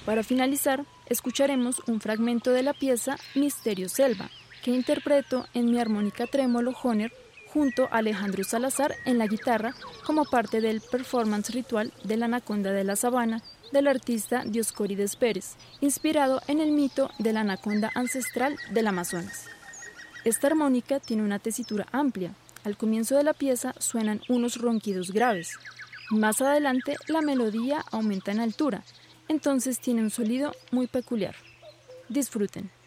Para finalizar, escucharemos un fragmento de la pieza Misterio Selva, que interpreto en mi armónica trémolo Hohner junto a Alejandro Salazar en la guitarra como parte del performance ritual de la Anaconda de la Sabana del artista Dioscórides Pérez, inspirado en el mito de la anaconda ancestral del Amazonas. Esta armónica tiene una tesitura amplia. Al comienzo de la pieza suenan unos ronquidos graves. Más adelante la melodía aumenta en altura, entonces tiene un sonido muy peculiar. Disfruten.